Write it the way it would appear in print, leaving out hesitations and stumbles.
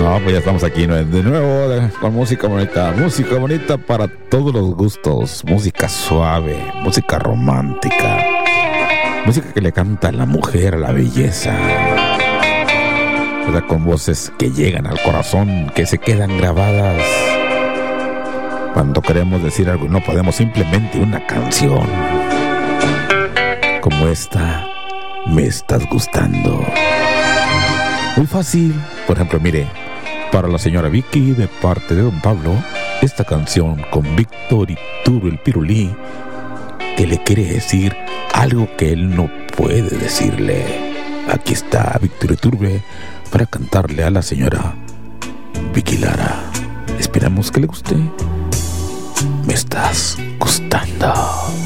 Pues ya estamos aquí de nuevo con música bonita para todos los gustos, música suave, música romántica, música que le canta a la mujer, a la belleza, ¿verdad? Con voces que llegan al corazón, que se quedan grabadas cuando queremos decir algo y no podemos, simplemente una canción como esta, Me estás gustando. Muy fácil, por ejemplo, mire, para la señora Vicky, de parte de don Pablo, esta canción con Víctor Iturbe el Pirulí, que le quiere decir algo que él no puede decirle. Aquí está Víctor Iturbe para cantarle a la señora Vicky Lara. Esperamos que le guste. Me estás gustando.